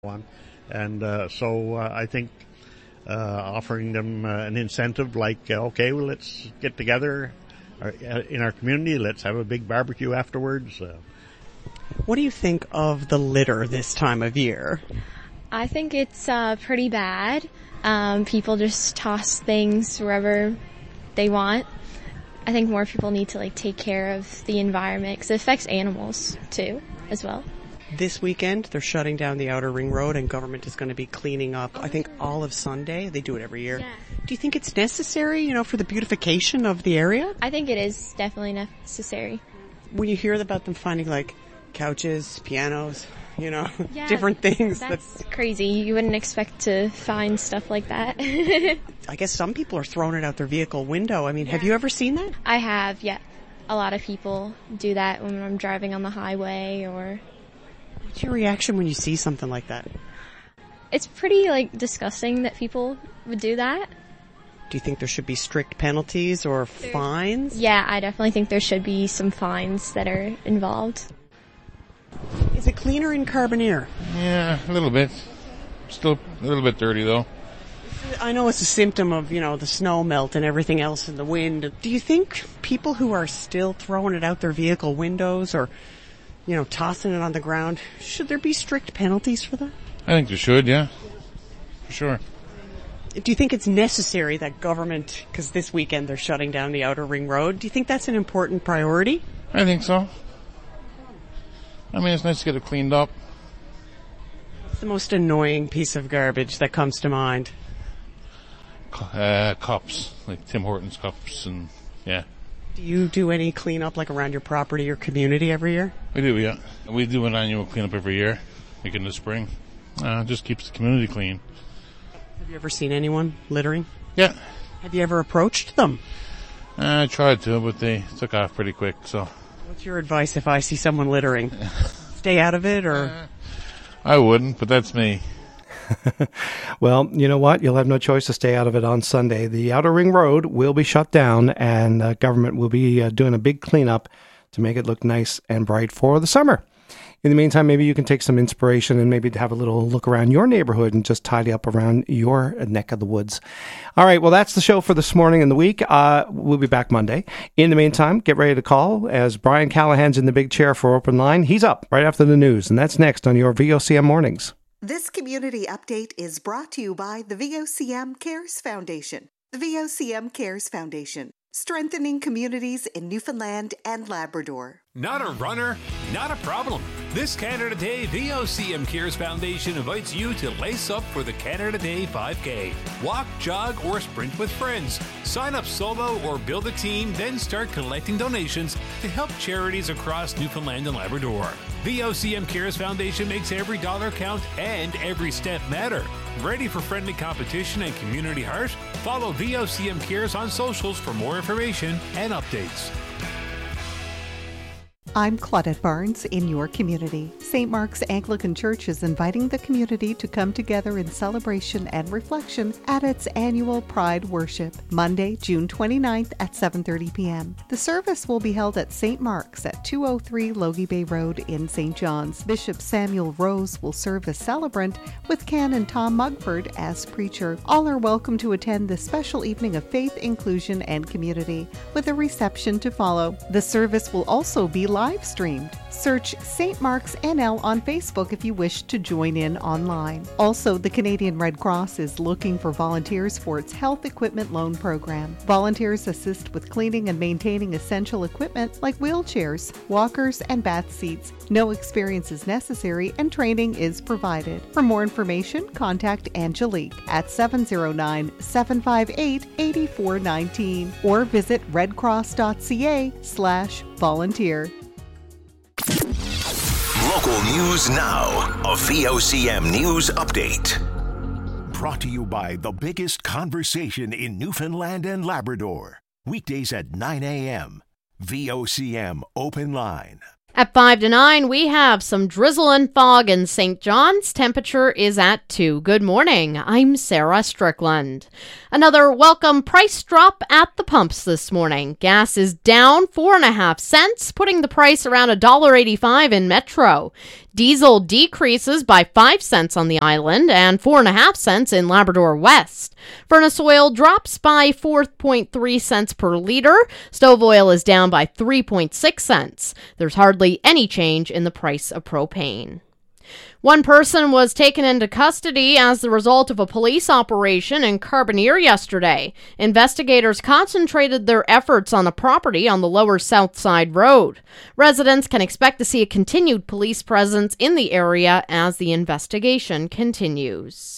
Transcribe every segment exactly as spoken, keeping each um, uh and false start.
on. And uh, so uh, I think uh, offering them uh, an incentive like, uh, okay, well, let's get together uh, in our community, let's have a big barbecue afterwards. Uh, What do you think of the litter this time of year? I think it's uh, pretty bad. Um, people just toss things wherever they want. I think more people need to like take care of the environment because it affects animals too, as well. This weekend, they're shutting down the Outer Ring Road and government is going to be cleaning up, I think, all of Sunday. They do it every year. Yeah. Do you think it's necessary, you know, for the beautification of the area? I think it is definitely necessary. When you hear about them finding, like, couches, pianos, you know, Yeah, different things. That's that, crazy. You wouldn't expect to find stuff like that. I guess some people are throwing it out their vehicle window. I mean, have you ever seen that? I have, yeah. A lot of people do that when I'm driving on the highway or... What's your reaction when you see something like that? It's pretty, like, disgusting that people would do that. Do you think there should be strict penalties or fines? Yeah, I definitely think there should be some fines that are involved. Is it cleaner in Carbonear? Yeah, a little bit. Still a little bit dirty, though. I know it's a symptom of, you know, the snow melt and everything else in the wind. Do you think people who are still throwing it out their vehicle windows or, you know, tossing it on the ground, should there be strict penalties for that? I think there should, yeah. For sure. Do you think it's necessary that government, because this weekend they're shutting down the Outer Ring Road, do you think that's an important priority? I think so. I mean, it's nice to get it cleaned up. What's the most annoying piece of garbage that comes to mind? Uh, cups, like Tim Hortons cups, and yeah. Do you do any cleanup like around your property or community every year? We do, yeah. We do an annual cleanup every year, like in the spring. Uh, it just keeps the community clean. Have you ever seen anyone littering? Yeah. Have you ever approached them? Uh, I tried to, but they took off pretty quick, so. What's your advice if I see someone littering? Stay out of it, or? Uh, I wouldn't, but that's me. Well, you know what? You'll have no choice to stay out of it on Sunday. The Outer Ring Road will be shut down, and uh, government will be uh, doing a big cleanup to make it look nice and bright for the summer. In the meantime, maybe you can take some inspiration and maybe have a little look around your neighborhood and just tidy up around your neck of the woods. All right, well, that's the show for this morning and the week. Uh, we'll be back Monday. In the meantime, get ready to call as Brian Callahan's in the big chair for Open Line. He's up right after the news, and that's next on your V O C M Mornings. This community update is brought to you by the V O C M Cares Foundation. The V O C M Cares Foundation, strengthening communities in Newfoundland and Labrador. Not a runner? Not a problem. This Canada Day, V O C M Cares Foundation invites you to lace up for the Canada Day five K. Walk, jog, or sprint with friends. Sign up solo or build a team, then start collecting donations to help charities across Newfoundland and Labrador. V O C M Cares Foundation makes every dollar count and every step matter. Ready for friendly competition and community heart? Follow V O C M Cares on socials for more information and updates. I'm Claudette Barnes in your community. Saint Mark's Anglican Church is inviting the community to come together in celebration and reflection at its annual Pride Worship, Monday, June twenty-ninth at seven thirty p.m. The service will be held at Saint Mark's at two oh three Logie Bay Road in Saint John's. Bishop Samuel Rose will serve as celebrant with Canon Tom Mugford as preacher. All are welcome to attend this special evening of faith, inclusion, and community, with a reception to follow. The service will also be live live streamed. Search Saint Mark's N L on Facebook if you wish to join in online. Also, the Canadian Red Cross is looking for volunteers for its health equipment loan program. Volunteers assist with cleaning and maintaining essential equipment like wheelchairs, walkers, and bath seats. No experience is necessary and training is provided. For more information, contact Angelique at seven oh nine, seven five eight, eight four one nine or visit redcross.ca slash volunteer. Local news now. A V O C M News Update. Brought to you by the biggest conversation in Newfoundland and Labrador. Weekdays at nine a.m. V O C M Open Line. At five to nine, we have some drizzle and fog in Saint John's. Temperature is at two. Good morning. I'm Sarah Strickland. Another welcome price drop at the pumps this morning. Gas is down four and a half cents, putting the price around one dollar eighty-five in Metro. Diesel decreases by five cents on the island and four and a half cents in Labrador West. Furnace oil drops by four point three cents per liter. Stove oil is down by three point six cents. There's hardly any change in the price of propane. One person was taken into custody as the result of a police operation in Carbonear yesterday. Investigators concentrated their efforts on a property on the lower South Side Road. Residents can expect to see a continued police presence in the area as the investigation continues.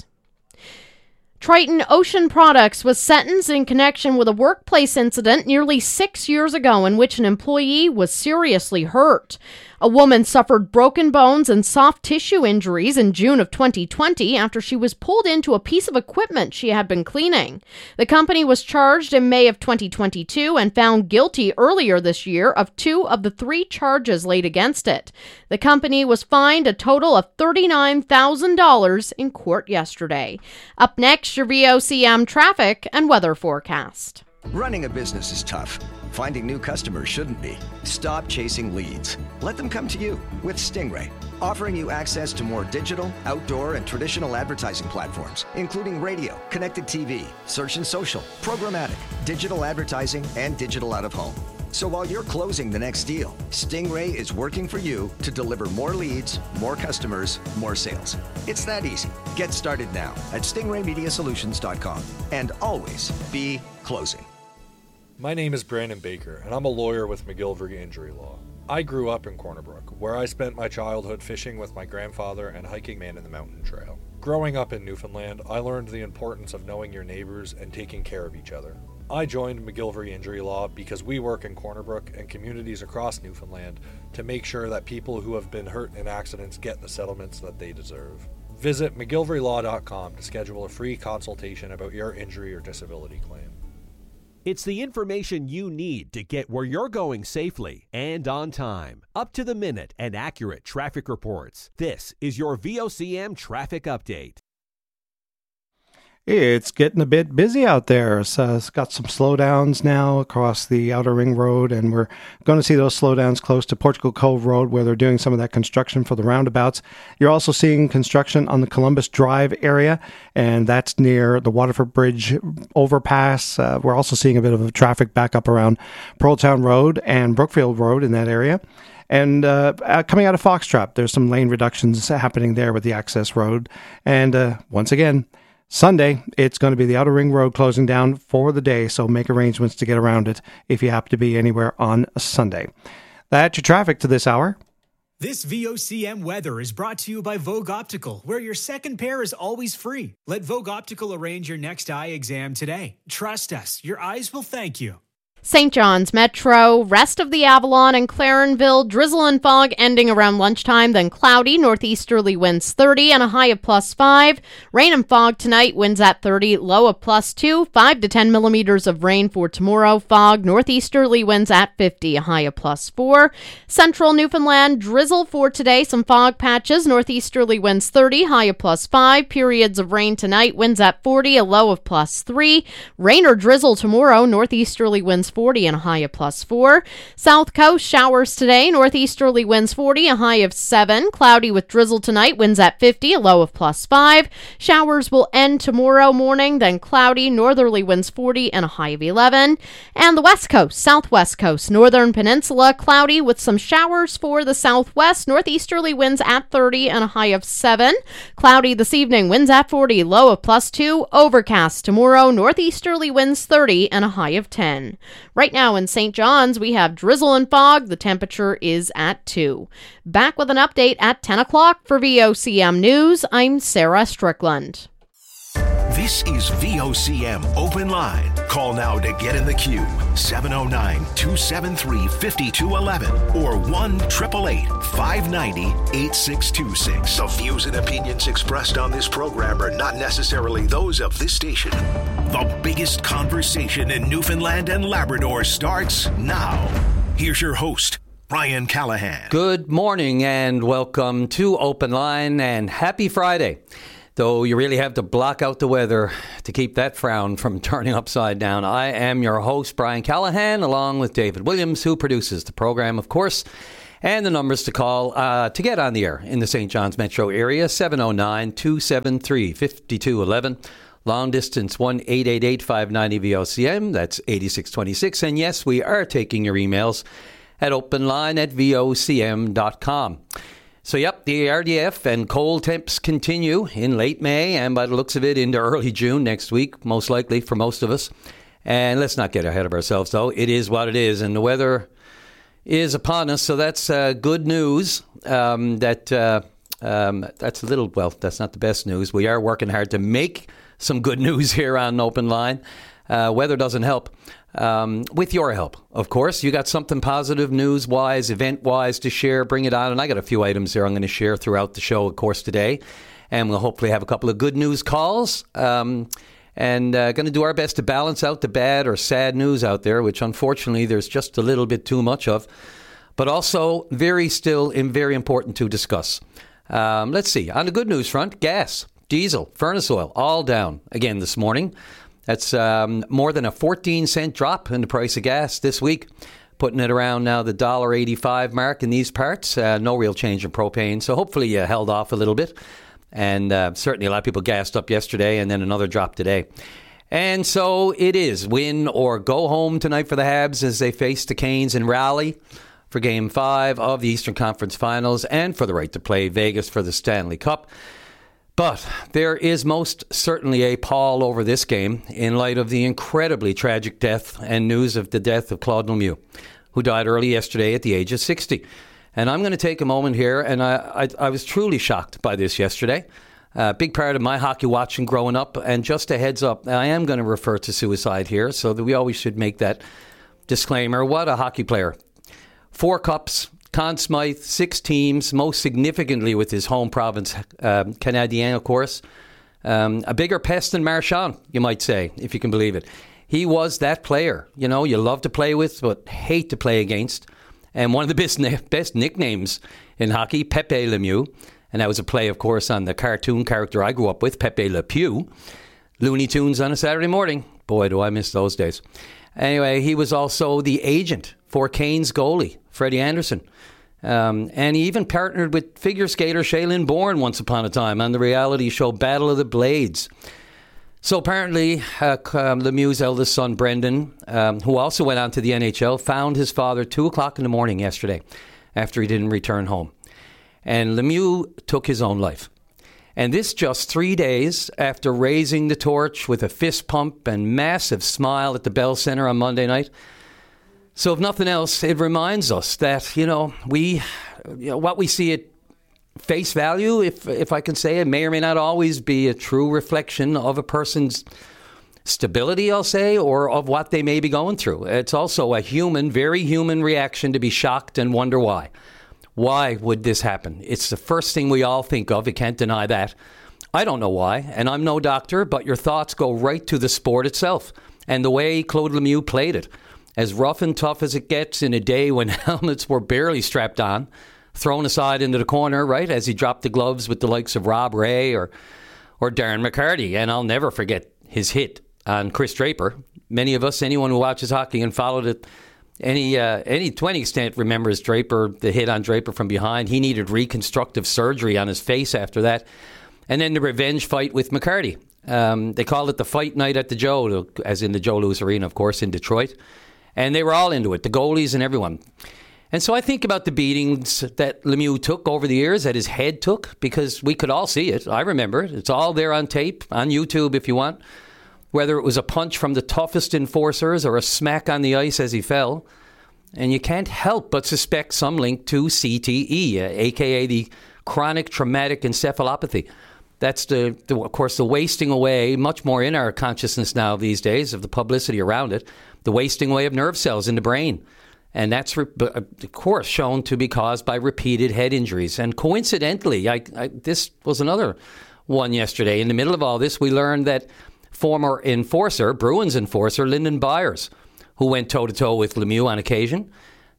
Triton Ocean Products was sentenced in connection with a workplace incident nearly six years ago in which an employee was seriously hurt. A woman suffered broken bones and soft tissue injuries in June of twenty twenty after she was pulled into a piece of equipment she had been cleaning. The company was charged in May of twenty twenty-two and found guilty earlier this year of two of the three charges laid against it. The company was fined a total of thirty-nine thousand dollars in court yesterday. Up next, your V O C M traffic and weather forecast. Running a business is tough. Finding new customers shouldn't be. Stop chasing leads. Let them come to you with Stingray, offering you access to more digital, outdoor, and traditional advertising platforms, including radio, connected T V, search and social, programmatic, digital advertising, and digital out-of-home. So while you're closing the next deal, Stingray is working for you to deliver more leads, more customers, more sales. It's that easy. Get started now at stingray media solutions dot com and always be closing. My name is Brandon Baker, and I'm a lawyer with McGillivray Injury Law. I grew up in Corner Brook, where I spent my childhood fishing with my grandfather and hiking Man in the Mountain Trail. Growing up in Newfoundland, I learned the importance of knowing your neighbors and taking care of each other. I joined McGillivray Injury Law because we work in Corner Brook and communities across Newfoundland to make sure that people who have been hurt in accidents get the settlements that they deserve. Visit mcgillivray law dot com to schedule a free consultation about your injury or disability claim. It's the information you need to get where you're going safely and on time. Up to the minute and accurate traffic reports. This is your V O C M Traffic Update. It's getting a bit busy out there. It's, uh, it's got some slowdowns now across the Outer Ring Road, and we're going to see those slowdowns close to Portugal Cove Road, where they're doing some of that construction for the roundabouts. You're also seeing construction on the Columbus Drive area, and that's near the Waterford Bridge overpass. Uh, we're also seeing a bit of a traffic backup around Pearltown Road and Brookfield Road in that area. And uh, coming out of Foxtrot, there's some lane reductions happening there with the access road. And uh, once again, Sunday, it's going to be the Outer Ring Road closing down for the day, so make arrangements to get around it if you happen to be anywhere on a Sunday. That's your traffic to this hour. This V O C M weather is brought to you by Vogue Optical, where your second pair is always free. Let Vogue Optical arrange your next eye exam today. Trust us, your eyes will thank you. Saint John's Metro, rest of the Avalon and Clarenville, drizzle and fog ending around lunchtime, then cloudy, northeasterly winds thirty and a high of plus five. Rain and fog tonight, winds at thirty, low of plus two, five to ten millimeters of rain for tomorrow. Fog, northeasterly winds at fifty, a high of plus four. Central Newfoundland, drizzle for today, some fog patches, northeasterly winds thirty, high of plus five. Periods of rain tonight, winds at forty, a low of plus three. Rain or drizzle tomorrow, northeasterly winds forty and a high of plus four. South Coast, showers today, northeasterly winds forty, a high of seven. Cloudy with drizzle tonight, winds at fifty, a low of plus five. Showers will end tomorrow morning, then cloudy, northerly winds forty and a high of eleven. And the West Coast, Southwest Coast, Northern Peninsula, cloudy with some showers for the southwest, northeasterly winds at thirty and a high of seven. Cloudy this evening, winds at forty, low of plus two. Overcast tomorrow, northeasterly winds thirty and a high of ten. Right now in Saint John's, we have drizzle and fog. The temperature is at two. Back with an update at ten o'clock for V O C M News. I'm Sarah Strickland. This is V O C M Open Line. Call now to get in the queue. seven oh nine, two seven three, five two one one or one eight eight eight, five nine zero, eight six two six. The views and opinions expressed on this program are not necessarily those of this station. The biggest conversation in Newfoundland and Labrador starts now. Here's your host, Brian Callahan. Good morning and welcome to Open Line and happy Friday. Though you really have to block out the weather to keep that frown from turning upside down. I am your host, Brian Callahan, along with David Williams, who produces the program, of course. And the numbers to call uh, to get on the air in the Saint John's metro area, seven oh nine, two seven three, five two one one. Long distance, one eight eight eight, five nine zero, V O C M. That's eighty-six twenty-six. And yes, we are taking your emails at openline at V O C M dot com. So, yep, the R D F and cold temps continue in late May and by the looks of it into early June next week, most likely for most of us. And let's not get ahead of ourselves, though. It is what it is, and the weather is upon us, so that's uh, good news. Um, that uh, um, that's a little, well, that's not the best news. We are working hard to make some good news here on Open Line. Uh, weather doesn't help. Um, with your help, of course. You got something positive news-wise, event-wise to share, bring it on. And I got a few items there I'm going to share throughout the show, of course, today. And we'll hopefully have a couple of good news calls. Um, and uh, going to do our best to balance out the bad or sad news out there, which unfortunately there's just a little bit too much of. But also very still and very important to discuss. Um, let's see. On the good news front, gas, diesel, furnace oil, all down again this morning. That's um, more than a fourteen cent drop in the price of gas this week, putting it around now the one dollar eighty-five mark in these parts. Uh, no real change in propane, so hopefully you held off a little bit. And uh, certainly a lot of people gassed up yesterday and then another drop today. And so it is win or go home tonight for the Habs as they face the Canes in Raleigh for Game five of the Eastern Conference Finals and for the right to play Vegas for the Stanley Cup. But there is most certainly a pall over this game in light of the incredibly tragic death and news of the death of Claude Lemieux, who died early yesterday at the age of sixty. And I'm going to take a moment here, and I, I, I was truly shocked by this yesterday. A uh, big part of my hockey watching growing up, and just a heads up, I am going to refer to suicide here, so that we always should make that disclaimer. What a hockey player. Four cups. Conn Smythe, six teams, most significantly with his home province, uh, Canadien, of course. Um, a bigger pest than Marchand, you might say, if you can believe it. He was that player, you know, you love to play with, but hate to play against. And one of the best, best nicknames in hockey, Pepe Lemieux. And that was a play, of course, on the cartoon character I grew up with, Pepe Le Pew. Looney Tunes on a Saturday morning. Boy, do I miss those days. Anyway, he was also the agent for Canes goalie, Freddie Anderson. Um, and he even partnered with figure skater Shailene Bourne once upon a time on the reality show Battle of the Blades. So apparently, uh, Lemieux's eldest son, Brendan, um, who also went on to the N H L, found his father two o'clock in the morning yesterday after he didn't return home. And Lemieux took his own life. And this just three days after raising the torch with a fist pump and massive smile at the Bell Center on Monday night. So if nothing else, it reminds us that, you know, we, you know, what we see at face value, if if I can say it, may or may not always be a true reflection of a person's stability, I'll say, or of what they may be going through. It's also a human, very human reaction to be shocked and wonder why. Why would this happen? It's the first thing we all think of. You can't deny that. I don't know why, and I'm no doctor, but your thoughts go right to the sport itself and the way Claude Lemieux played it. As rough and tough as it gets in a day when helmets were barely strapped on, thrown aside into the corner, right, as he dropped the gloves with the likes of Rob Ray or or Darren McCarty. And I'll never forget his hit on Chris Draper. Many of us, anyone who watches hockey and followed it, any uh, any to any extent remembers Draper, the hit on Draper from behind. He needed reconstructive surgery on his face after that. And then the revenge fight with McCarty. Um, they called it the fight night at the Joe, as in the Joe Louis Arena, of course, in Detroit. And they were all into it, the goalies and everyone. And so I think about the beatings that Lemieux took over the years, that his head took, because we could all see it. I remember it. It's all there on tape, on YouTube if you want. Whether it was a punch from the toughest enforcers or a smack on the ice as he fell. And you can't help but suspect some link to C T E, a k a the chronic traumatic encephalopathy. That's, the, the, of course, the wasting away, much more in our consciousness now these days, of the publicity around it, the wasting away of nerve cells in the brain. And that's, of course, shown to be caused by repeated head injuries. And coincidentally, I, I, this was another one yesterday. In the middle of all this, we learned that former enforcer, Bruins enforcer, Lyndon Byers, who went toe-to-toe with Lemieux on occasion,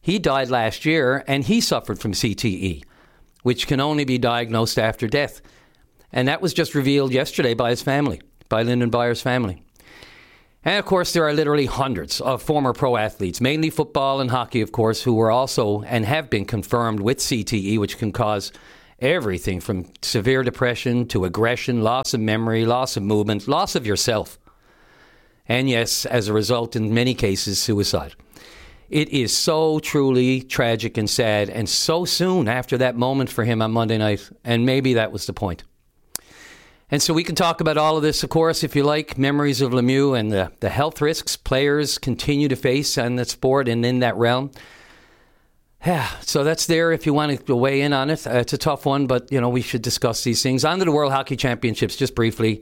He died last year, and he suffered from C T E, which can only be diagnosed after death. And that was just revealed yesterday by his family, by Lyndon Byers' family. And, of course, there are literally hundreds of former pro athletes, mainly football and hockey, of course, who were also and have been confirmed with C T E, which can cause everything from severe depression to aggression, loss of memory, loss of movement, loss of yourself. And, yes, as a result, in many cases, suicide. It is so truly tragic and sad, and so soon after that moment for him on Monday night, and maybe that was the point. And so we can talk about all of this, of course, if you like, memories of Lemieux and the, the health risks players continue to face on the sport and in that realm. Yeah, so that's there if you want to weigh in on it. Uh, it's a tough one, but, you know, we should discuss these things. On to the World Hockey Championships, just briefly,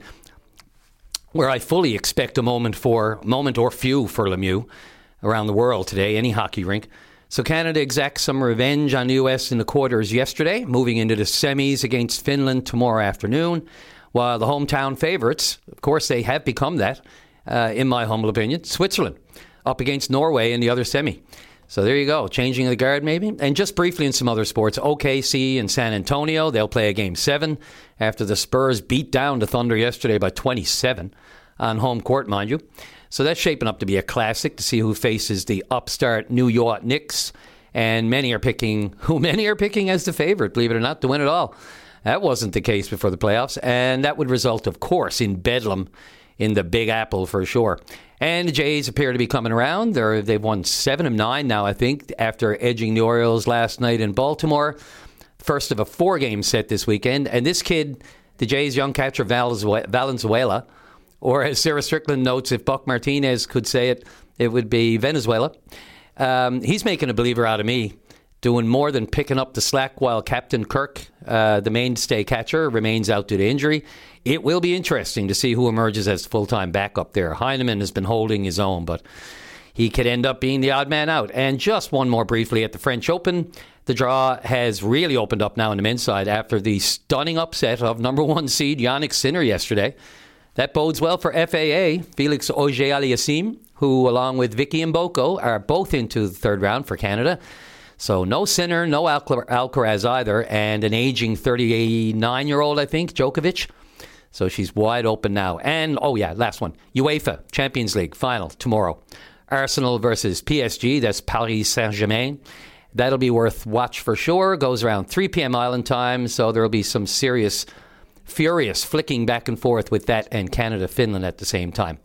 where I fully expect a moment for, moment or few for Lemieux around the world today, any hockey rink. So Canada exacts some revenge on the U S in the quarters yesterday, moving into the semis against Finland tomorrow afternoon. While the hometown favourites, of course, they have become that, uh, in my humble opinion, Switzerland, up against Norway in the other semi. So there you go, changing of the guard maybe. And just briefly in some other sports, O K C and San Antonio, they'll play a game seven after the Spurs beat down the Thunder yesterday by twenty-seven on home court, mind you. So that's shaping up to be a classic to see who faces the upstart New York Knicks. And many are picking, who many are picking as the favourite, believe it or not, to win it all. That wasn't the case before the playoffs, and that would result, of course, in bedlam in the Big Apple for sure. And the Jays appear to be coming around. They're, they've won seven of nine now, I think, after edging the Orioles last night in Baltimore. First of a four-game set this weekend. And this kid, the Jays' young catcher Valenzuela, or as Sarah Strickland notes, if Buck Martinez could say it, it would be Venezuela. Um, he's making a believer out of me, doing more than picking up the slack while Captain Kirk, uh, the mainstay catcher, remains out due to injury. It will be interesting to see who emerges as full-time backup there. Heineman has been holding his own, but he could end up being the odd man out. And just one more briefly at the French Open. The draw has really opened up now on the men's side after the stunning upset of number one seed Yannick Sinner yesterday. That bodes well for F A A. Felix Auger-Aliassime, who along with Vicky Mboko are both into the third round for Canada. So no Sinner, no Alca- Alcaraz either, and an aging thirty-nine-year-old, I think, Djokovic. So she's wide open now. And, oh yeah, last one. UEFA Champions League final tomorrow. Arsenal versus P S G, that's Paris Saint-Germain. That'll be worth watch for sure. Goes around three p.m. Island time, so there'll be some serious, furious flicking back and forth with that and Canada-Finland at the same time.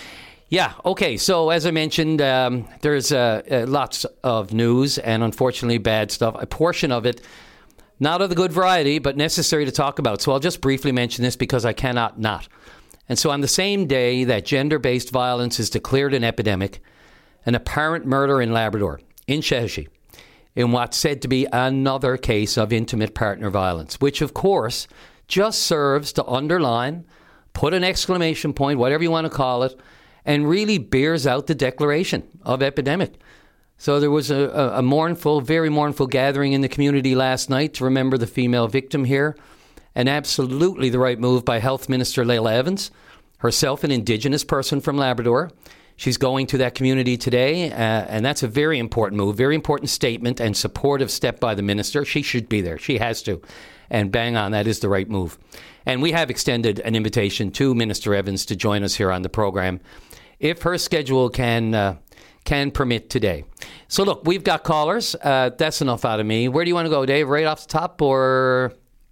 Yeah, okay, so as I mentioned, um, there's uh, uh, lots of news and unfortunately bad stuff. A portion of it, not of the good variety, but necessary to talk about. So I'll just briefly mention this because I cannot not. And so on the same day that gender-based violence is declared an epidemic, an apparent murder in Labrador, in Sheshatshiu, in what's said to be another case of intimate partner violence, which of course just serves to underline, put an exclamation point, whatever you want to call it, and really bears out the declaration of epidemic. So there was a, a, a mournful, very mournful gathering in the community last night to remember the female victim here. And absolutely the right move by Health Minister Layla Evans, herself an Indigenous person from Labrador. She's going to that community today, uh, and that's a very important move, very important statement and supportive step by the minister. She should be there. She has to. And bang on, that is the right move. And we have extended an invitation to Minister Evans to join us here on the program, if her schedule can uh, can permit today. So look, we've got callers. Uh, that's enough out of me. Where do you want to go, Dave? Right off the top, or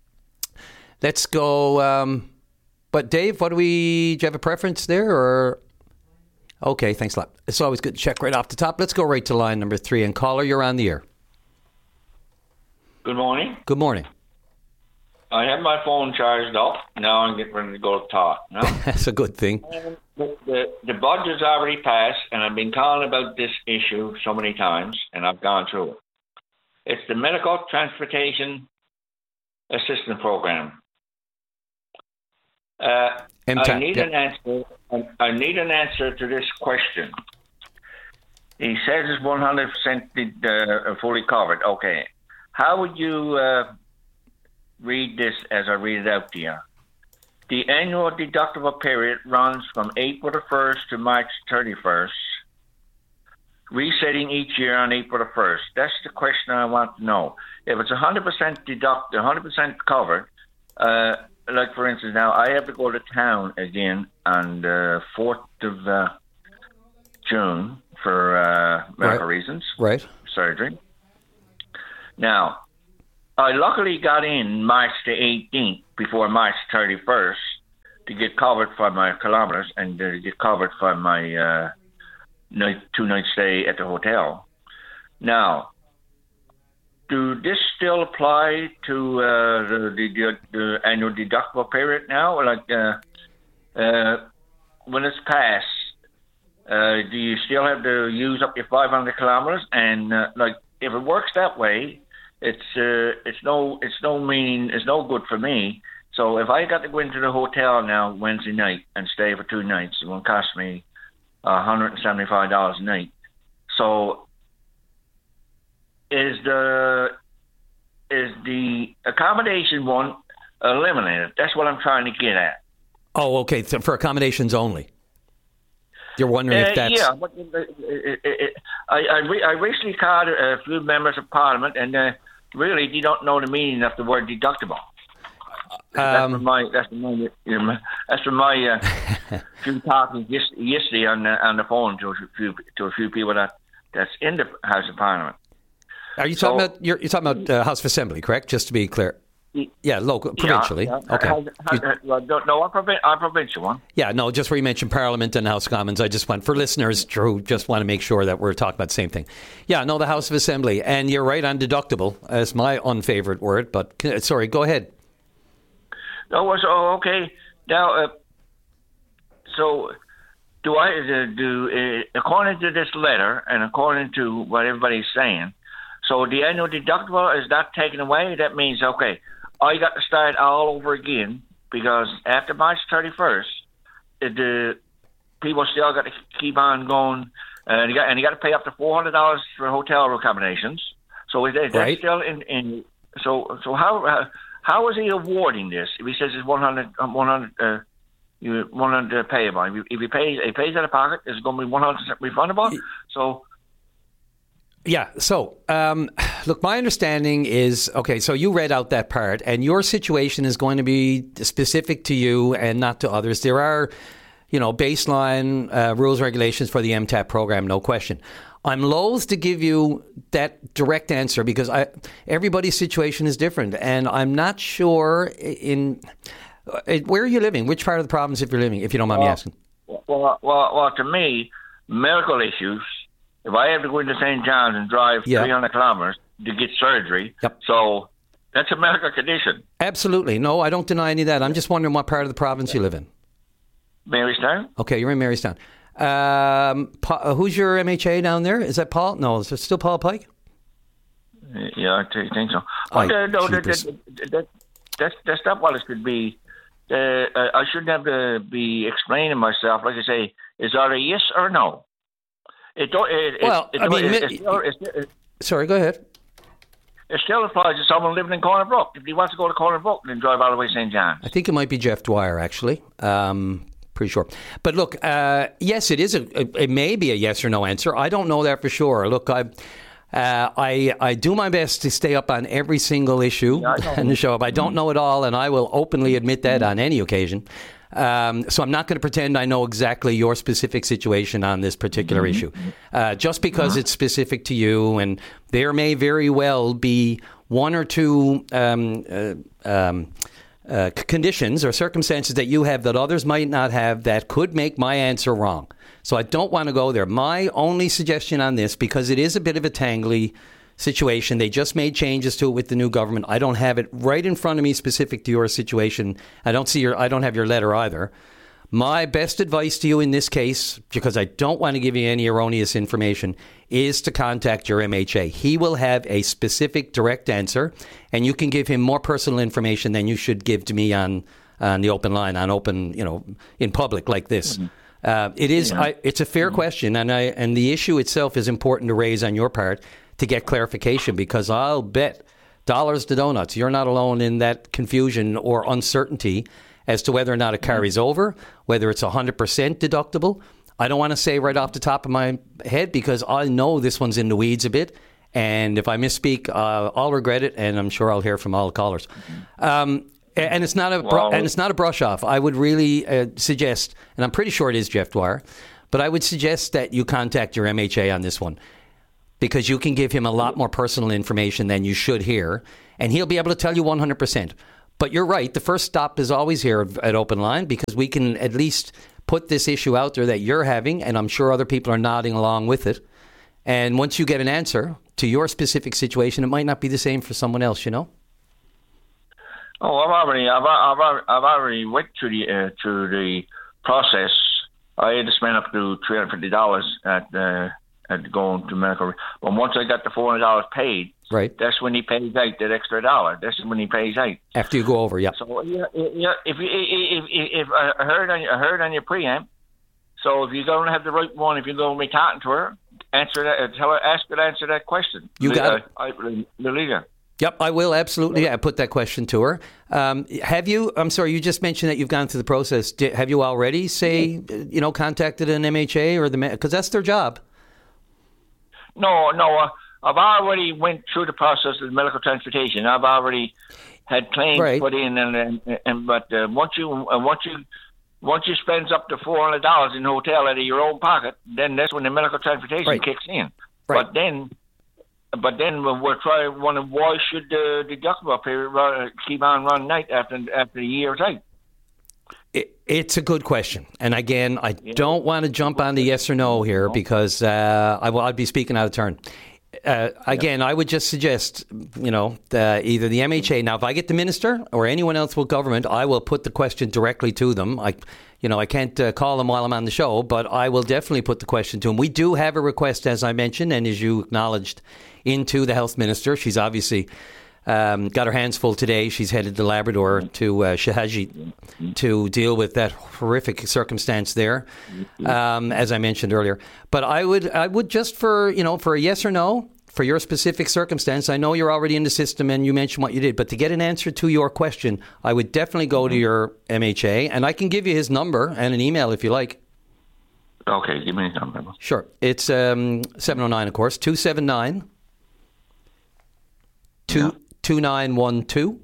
let's go. Um, but Dave, what do we? Do you have a preference there, or? Okay, thanks a lot. It's always good to check right off the top. Let's go right to line number three. And caller, you're on the air. Good morning. Good morning. I have my phone charged up. Now I'm getting ready to go to talk. No? That's a good thing. The, the, the budget's already passed, and I've been calling about this issue so many times, and I've gone through it. It's the Medical Transportation Assistance Program. Uh, M T A, I need yeah. an answer. I need an answer to this question. He says it's one hundred percent uh, fully covered. Okay. How would you uh, read this as I read it out to you? The annual deductible period runs from April the first to March thirty-first. resetting each year on April the first? That's the question I want to know. If it's one hundred percent deducted, one hundred percent covered, uh, like for instance now, I have to go to town again on the fourth of uh, June for uh, medical Right. reasons. Right. Surgery. Now, I luckily got in March the eighteenth before March thirty-first to get covered for my kilometers and to get covered for my uh, night, two night stay at the hotel. Now, do this still apply to uh, the, the, the annual deductible period now? Like, uh, uh, when it's passed, uh, do you still have to use up your five hundred kilometers? And uh, like, if it works that way, it's uh, it's no it's no mean it's no good for me. So if I got to go into the hotel now Wednesday night and stay for two nights, it will cost me one hundred seventy-five dollars a night. So is the is the accommodation one eliminated? That's what I'm trying to get at. Oh, okay. So for accommodations only. You're wondering Uh, if that's... yeah, but it, it, it, I I, re- I recently called a few members of Parliament, and uh, really they don't know the meaning of the word deductible. That's Um, from my that's from my you know, that's from my uh, few talking yes, yesterday on the, on the phone to a few to a few people that that's in the House of Parliament. Are you So- talking about you're, you're talking about uh, House of Assembly, correct? Just to be clear. Yeah, local, provincially. Yeah, yeah. Okay. Has- has- You- well, no, no, our, provin- our provincial one. yeah, no, just where you mentioned Parliament and House of Commons, I just want, for listeners who just want to make sure that we're talking about the same thing. Yeah, no, the House of Assembly. And you're right on deductible, as my unfavorite word, but uh, sorry, go ahead. Oh, so okay. Now, uh, so do I uh, do uh, according to this letter and according to what everybody's saying? So the annual deductible is not taken away. That means okay, I got to start all over again because after March thirty-first, the people still got to keep on going, and you got and you got to pay up to four hundred dollars for hotel accommodations. So is that, that's Right. still in, in so so how uh, how is he awarding this? If he says it's one hundred, um, one hundred, uh, you one hundred payable. If he, if he pays, he pays out of pocket, it's going to be one hundred percent refundable. So. Yeah. So, um, look, my understanding is, okay, so you read out that part, and your situation is going to be specific to you and not to others. There are, you know, baseline uh, rules, regulations for the M TAP program, no question. I'm loath to give you that direct answer because I, everybody's situation is different, and I'm not sure in uh, where are you living, which part of the province, if you're living, if you don't mind me Well, asking. Well, well, well, to me, medical issues. If I have to go into Saint John's and drive Yeah. three hundred kilometers to get surgery, Yep. so that's a medical condition. Absolutely. No, I don't deny any of that. I'm just wondering what part of the province you live in. Marystown? Okay, you're in Marystown. Um, Pa- uh, who's your M H A down there? Is that Paul? No, is it still Paul Pike? Yeah, I think think so. I- But uh, no, that, jeepers. that, that, that's that's not what it should be. Uh, uh, I shouldn't have to be explaining myself. Like I say, is either yes or no. It don't. It, Well, it, I it, mean, it, mi- it, still, it, it, Sorry, go ahead. it still applies to someone living in Corner Brook. If he wants to go to Corner Brook, then drive all the way to Saint John's. I think it might be Jeff Dwyer, actually. Um, pretty sure. But look, uh, yes, it is. A, a, it may be a yes or no answer. I don't know that for sure. Look, I. Uh, I I do my best to stay up on every single issue in the show. But I don't know it all, and I will openly admit that on any occasion. Um, so I'm not going to pretend I know exactly your specific situation on this particular Mm-hmm. issue. Uh, just because it's specific to you, and there may very well be one or two um, uh, um, uh, c- conditions or circumstances that you have that others might not have that could make my answer wrong. So I don't want to go there. My only suggestion on this, because it is a bit of a tangly situation, they just made changes to it with the new government. I don't have it right in front of me specific to your situation. I don't see your, I don't have your letter either. My best advice to you in this case, because I don't want to give you any erroneous information, is to contact your M H A. He will have a specific direct answer, and you can give him more personal information than you should give to me on, on the open line, on open, you know, in public like this. Mm-hmm. Uh, it is, Yeah. I, it's a fair mm-hmm. question, and I, and the issue itself is important to raise on your part to get clarification, because I'll bet dollars to donuts you're not alone in that confusion or uncertainty as to whether or not it carries over, whether it's one hundred percent deductible. I don't want to say right off the top of my head because I know this one's in the weeds a bit. And if I misspeak, uh, I'll regret it, and I'm sure I'll hear from all the callers. Um, and it's not a br- Well- and it's not a brush off. I would really uh, suggest, and I'm pretty sure it is Jeff Dwyer, but I would suggest that you contact your M H A on this one because you can give him a lot more personal information than you should hear, and he'll be able to tell you one hundred percent. But you're right. The first stop is always here at Open Line because we can at least put this issue out there that you're having, and I'm sure other people are nodding along with it. And once you get an answer to your specific situation, it might not be the same for someone else, you know? Oh, I've already, I've, I've, I've already went through the uh, through the process. I had to spend up to three hundred fifty dollars at uh, at going to medical. But once I got the four hundred dollars paid, right, that's when he pays out that extra dollar. That's when he pays out. After you go over, yeah. So yeah, yeah. If you, if, if, if I heard on your, I heard on your preamp, so if you're going to have the right one, if you're going to be talking to her, answer that. Tell her, ask her to answer that question. You got it. I, I, the leader. Yep, I will, absolutely. Yeah, I put that question to her. Um, have you, I'm sorry, you just mentioned that you've gone through the process. Did, have you already, say, you know, contacted an M H A or the, because that's their job? No, no, uh, I've already went through the process of medical transportation. I've already had claims right. put in, and and, and but uh, once you uh, once you once you spend up to four hundred dollars in the hotel out of your own pocket, then that's when the medical transportation right. kicks in. Right. But then. But then we're trying wondering why should the deductible period run, keep on running night after after the year's out? It, it's a good question, and again, I yeah. don't want to jump on the yes or no here because uh, I will I'd be speaking out of turn. Uh, again, yeah. I would just suggest, you know, the, either the M H A. Now, if I get the minister or anyone else with government, I will put the question directly to them. I, you know, I can't uh, call them while I'm on the show, but I will definitely put the question to them. We do have a request, as I mentioned, and as you acknowledged, into the health minister. She's obviously um, got her hands full today. She's headed to Labrador to uh, Shahaji to deal with that horrific circumstance there, um, as I mentioned earlier. But I would, I would just for you know, for a yes or no for your specific circumstance. I know you're already in the system, and you mentioned what you did. But to get an answer to your question, I would definitely go to your M H A, and I can give you his number and an email if you like. Okay, give me his number. Sure, it's um, seven oh nine, of course, two seven nine. Two two nine one two.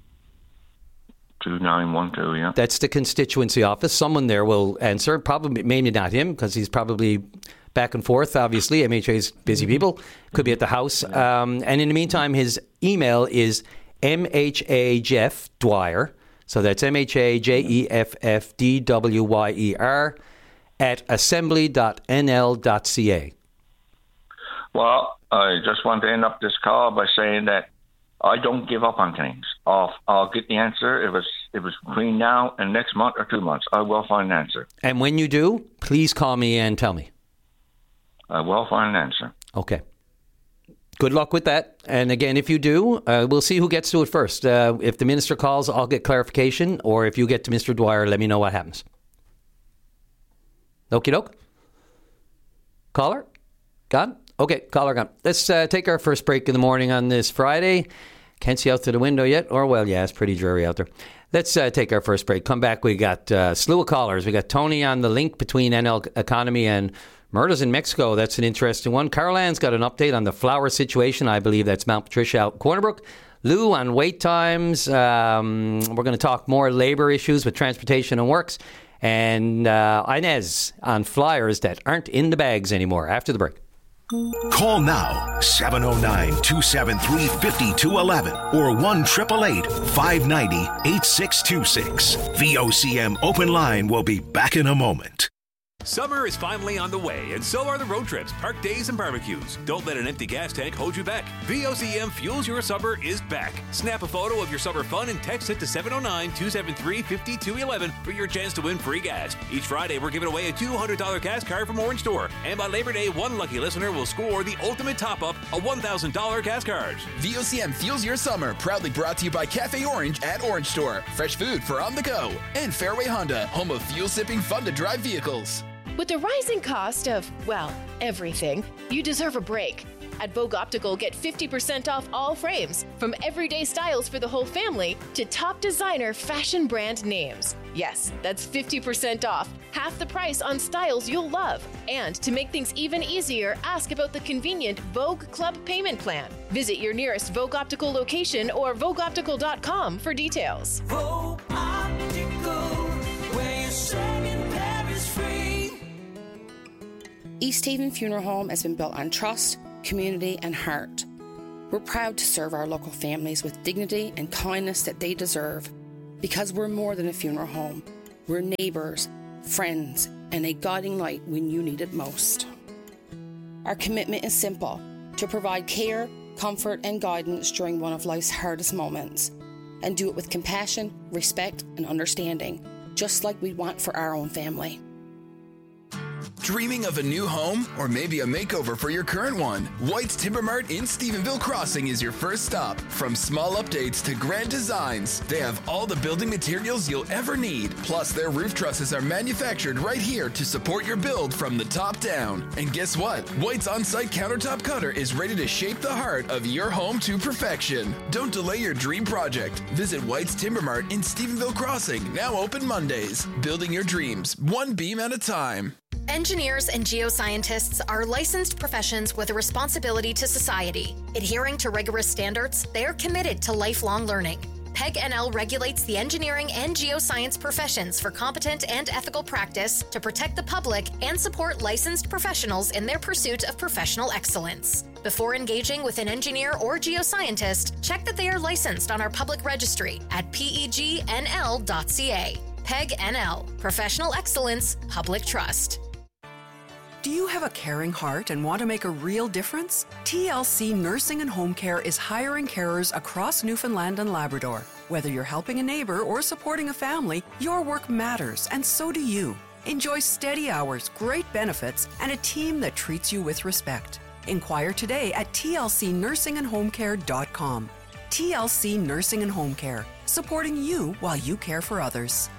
Two nine one two. Yeah. That's the constituency office. Someone there will answer. Probably, maybe not him, because he's probably back and forth. Obviously, M H A's busy people. Could be at the house. Um, and in the meantime, his email is M H A Jeff Dwyer. So that's M H A J E F F D W Y E R at assembly dot N L dot C A. Well, I just want to end up this call by saying that I don't give up on things. I'll, I'll get the answer. If it's, if it's between now and next month or two months, I will find an answer. And when you do, please call me and tell me. I will find an answer. Okay. Good luck with that. And again, if you do, uh, we'll see who gets to it first. Uh, if the minister calls, I'll get clarification. Or if you get to Mister Dwyer, let me know what happens. Okie doke. Caller? Gone? Okay, caller gone. Let's uh, take our first break in the morning on this Friday. Can't see out through the window yet. Or, well, yeah, it's pretty dreary out there. Let's uh, take our first break. Come back. We got uh, a slew of callers. We got Tony on the link between N L economy and murders in Mexico. That's an interesting one. Carol Ann's got an update on the flower situation. I believe that's Mount Patricia out in Corner Brook. Lou on wait times. Um, we're going to talk more labor issues with transportation and works. And uh, Inez on flyers that aren't in the bags anymore after the break. Call now, seven oh nine, two seven three, five two one one or one eight eight eight, five nine zero, eight six two six. V O C M Open Line will be back in a moment. Summer is finally on the way, and so are the road trips, park days, and barbecues. Don't let an empty gas tank hold you back. V O C M Fuels Your Summer is back. Snap a photo of your summer fun and text it to seven oh nine, two seven three, five two one one for your chance to win free gas. Each Friday, we're giving away a two hundred dollars gas card from Orange Store. And by Labor Day, one lucky listener will score the ultimate top-up, a one thousand dollars gas card. V O C M Fuels Your Summer, proudly brought to you by Cafe Orange at Orange Store. Fresh food for on the go. And Fairway Honda, home of fuel-sipping, fun-to-drive vehicles. With the rising cost of, well, everything, you deserve a break. At Vogue Optical, get fifty percent off all frames, from everyday styles for the whole family to top designer fashion brand names. Yes, that's fifty percent off, half the price on styles you'll love. And to make things even easier, ask about the convenient Vogue Club payment plan. Visit your nearest Vogue Optical location or vogue optical dot com for details. Vogue Optical, where your second pair is free. East Haven Funeral Home has been built on trust, community, and heart. We're proud to serve our local families with dignity and kindness that they deserve, because we're more than a funeral home. We're neighbours, friends, and a guiding light when you need it most. Our commitment is simple: to provide care, comfort, and guidance during one of life's hardest moments, and do it with compassion, respect, and understanding, just like we want for our own family. Dreaming of a new home or maybe a makeover for your current one? White's Timber Mart in Stephenville Crossing is your first stop. From small updates to grand designs, they have all the building materials you'll ever need. Plus, their roof trusses are manufactured right here to support your build from the top down. And guess what? White's on-site countertop cutter is ready to shape the heart of your home to perfection. Don't delay your dream project. Visit White's Timber Mart in Stephenville Crossing, now open Mondays. Building your dreams, one beam at a time. Engineers and geoscientists are licensed professions with a responsibility to society. Adhering to rigorous standards, they are committed to lifelong learning. P E G N L regulates the engineering and geoscience professions for competent and ethical practice to protect the public and support licensed professionals in their pursuit of professional excellence. Before engaging with an engineer or geoscientist, check that they are licensed on our public registry at P E G N L dot C A. P E G N L, Professional Excellence, Public Trust. Do you have a caring heart and want to make a real difference? T L C Nursing and Home Care is hiring carers across Newfoundland and Labrador. Whether you're helping a neighbor or supporting a family, your work matters, and so do you. Enjoy steady hours, great benefits, and a team that treats you with respect. Inquire today at T L C nursing and home care dot com. T L C Nursing and Home Care, supporting you while you care for others.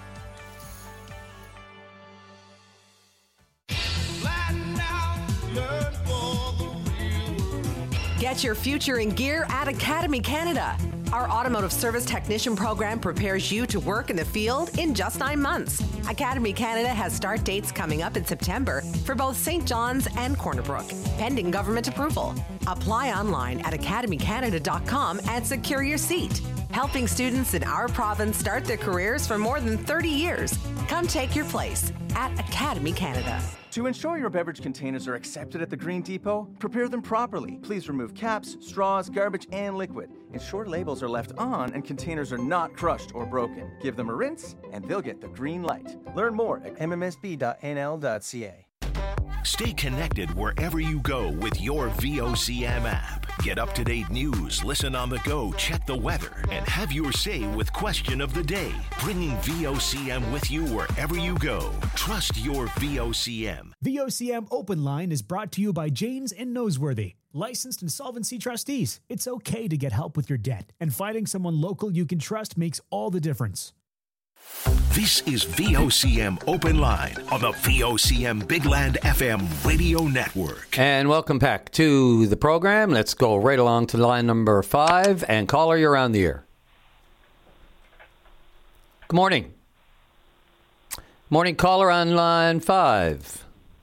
Get your future in gear at Academy Canada. Our automotive service technician program prepares you to work in the field in just nine months. Academy Canada has start dates coming up in September for both Saint John's and Corner Brook, pending government approval. Apply online at academy canada dot com and secure your seat. Helping students in our province start their careers for more than thirty years. Come take your place at Academy Canada. To ensure your beverage containers are accepted at the Green Depot, prepare them properly. Please remove caps, straws, garbage, and liquid. Ensure labels are left on and containers are not crushed or broken. Give them a rinse, and they'll get the green light. Learn more at m m s b dot n l dot c a. Stay connected wherever you go with your V O C M app. Get up-to-date news, listen on the go, check the weather, and have your say with Question of the Day. Bringing V O C M with you wherever you go. Trust your V O C M. V O C M Open Line is brought to you by Janes and Noseworthy, licensed insolvency trustees. It's okay to get help with your debt, and finding someone local you can trust makes all the difference. This is V O C M Open Line on the V O C M Big Land F M radio network. And welcome back to the program. Let's go right along to line number five. And caller, you're on the air. Good morning. Morning, caller on line five.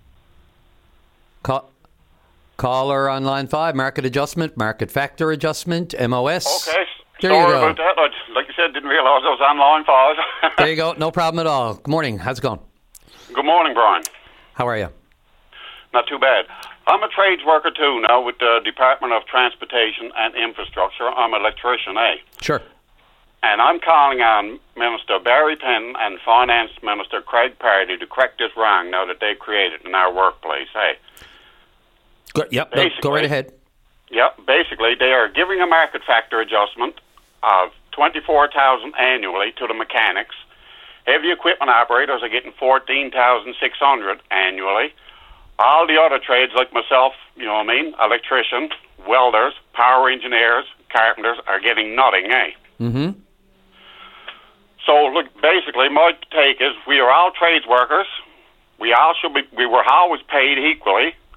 Ca- caller on line five, market adjustment, market factor adjustment, M O S. Okay. There Sorry you go. about that. I, like you said, didn't realise I was on line five. There you go. No problem at all. Good morning. How's it going? Good morning, Brian. How are you? Not too bad. I'm a trades worker too now with the Department of Transportation and Infrastructure. I'm an electrician, eh? Sure. And I'm calling on Minister Barry Penn and Finance Minister Craig Pardy to correct this wrong now that they've created in our workplace, eh? Go, yep, no, go right ahead. Yep, basically they are giving a market factor adjustment of twenty-four thousand dollars annually to the mechanics. Heavy equipment operators are getting fourteen thousand six hundred dollars annually. All the other trades like myself, you know what I mean, electricians, welders, power engineers, carpenters are getting nothing, eh? Mm-hmm. So, look, basically my take is we are all trades workers. We all should be, we were always paid equally,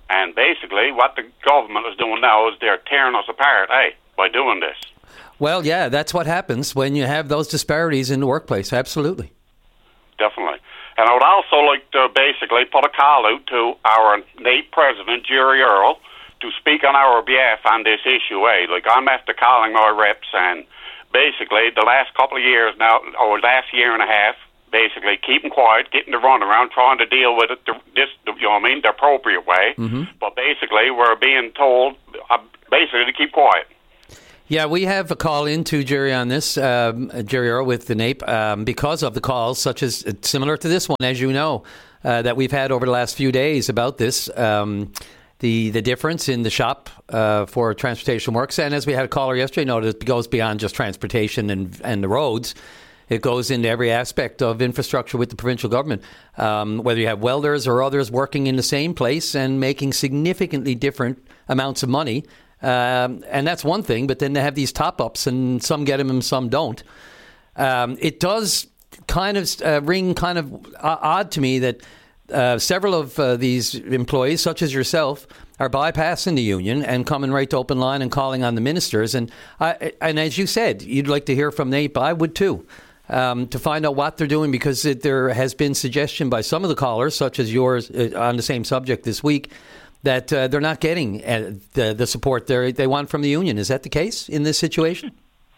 And basically, what the government is doing now is they're tearing us apart, eh, by doing this. Well, yeah, that's what happens when you have those disparities in the workplace. Absolutely. Definitely. And I would also like to basically put a call out to our NAPE president, Jerry Earl, to speak on our behalf on this issue, eh? Like, I'm after calling my reps, and basically the last couple of years now, or last year and a half, basically keeping quiet, getting the runaround, trying to deal with it the, this, the, you know what I mean, the appropriate way. Mm-hmm. But basically, we're being told uh, basically to keep quiet. Yeah, we have a call into Jerry on this, um, Jerry Earl with the NAPE, um, because of the calls, such as uh, similar to this one, as you know, uh, that we've had over the last few days about this, um, the the difference in the shop uh, for transportation works. And as we had a caller yesterday noted, it goes beyond just transportation and and the roads. It goes into every aspect of infrastructure with the provincial government, um, whether you have welders or others working in the same place and making significantly different amounts of money. Um, and that's one thing, but then they have these top-ups, and some get them and some don't. Um, it does kind of uh, ring kind of odd to me that uh, several of uh, these employees, such as yourself, are bypassing the union and coming right to Open Line and calling on the ministers. And I, and as you said, you'd like to hear from NAPE. I would too, um, to find out what they're doing, because it, there has been suggestion by some of the callers, such as yours, uh, on the same subject this week, that uh, they're not getting uh, the, the support they they want from the union. Is that the case in this situation?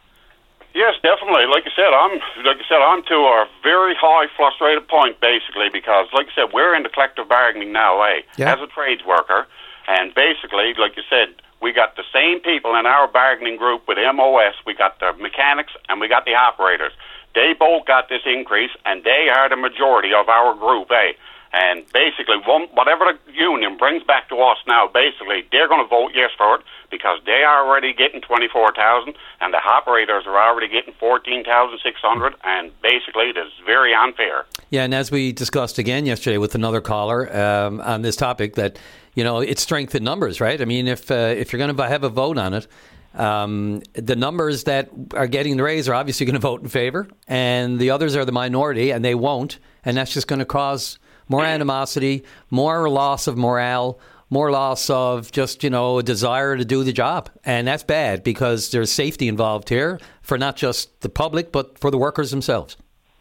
Yes, definitely. Like I said, I'm like I said, I'm to a very high frustrated point, basically, because, like I said, we're in the collective bargaining now, eh, yeah. as a trades worker, and basically, like you said, we got the same people in our bargaining group with M O S. We got the mechanics and we got the operators. They both got this increase, and they are the majority of our group, eh. And basically, one, whatever the union brings back to us now, basically, they're going to vote yes for it, because they are already getting twenty-four thousand dollars, and the operators are already getting fourteen thousand six hundred dollars, and basically, it is very unfair. Yeah, and as we discussed again yesterday with another caller um, on this topic, that, you know, it's strength in numbers, right? I mean, if uh, if you're going to have a vote on it, um, the numbers that are getting the raise are obviously going to vote in favor, and the others are the minority, and they won't, and that's just going to cause more animosity, more loss of morale, more loss of just, you know, a desire to do the job. And that's bad, because there's safety involved here for not just the public, but for the workers themselves.